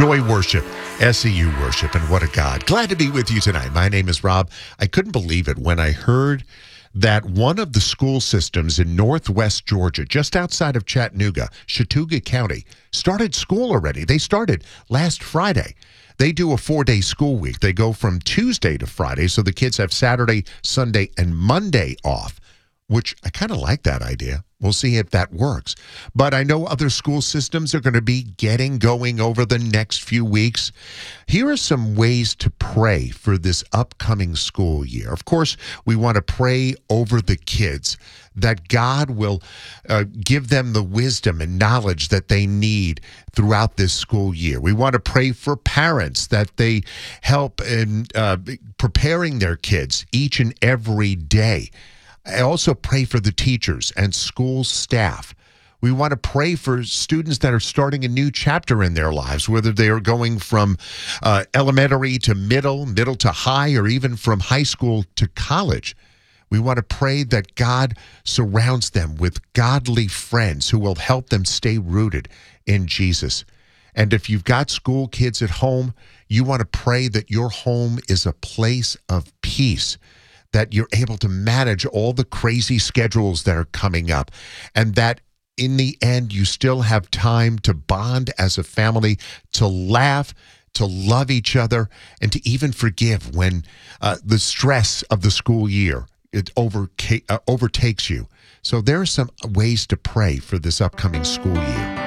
Joy Worship, SEU Worship, and what a God. Glad to be with you tonight. My name is Rob. I couldn't believe it when I heard that one of the school systems in northwest Georgia, just outside of Chattanooga, Chattooga County, started school already. They started last Friday. They do a 4-day school week. They go from Tuesday to Friday, so the kids have Saturday, Sunday, and Monday off, which I kind of like that idea. We'll see if that works. But I know other school systems are going to be getting going over the next few weeks. Here are some ways to pray for this upcoming school year. Of course, we want to pray over the kids, that God will give them the wisdom and knowledge that they need throughout this school year. We want to pray for parents, that they help in preparing their kids each and every day. I also pray for the teachers and school staff. We want to pray for students that are starting a new chapter in their lives, whether they are going from elementary to middle to high, or even from high school to college. We want to pray that God surrounds them with godly friends who will help them stay rooted in Jesus. And if you've got school kids at home, you want to pray that your home is a place of peace, that you're able to manage all the crazy schedules that are coming up, and that in the end, you still have time to bond as a family, to laugh, to love each other, and to even forgive when the stress of the school year overtakes you. So there are some ways to pray for this upcoming school year.